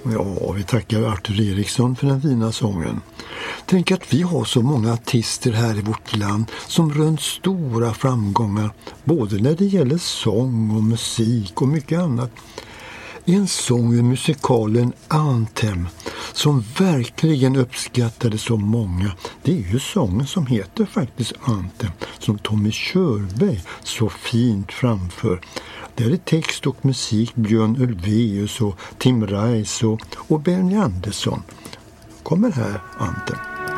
Ja, vi tackar Arthur Eriksson för den fina sången. Tänk att vi har så många artister här i vårt land som rönt stora framgångar, både när det gäller sång och musik och mycket annat. En sång i musikalen Anthem som verkligen uppskattades så många, det är ju sången som heter faktiskt Anthem, som Tommy Körberg så fint framför. Där är text och musik Björn Ulvaeus och Tim Rice och Benny Andersson. Kommer här Anthem.